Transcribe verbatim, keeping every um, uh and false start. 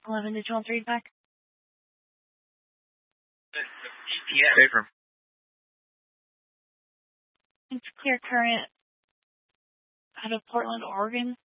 eleven, did you want the read back? Yeah, Abram. It's clear current out of Portland, Oregon.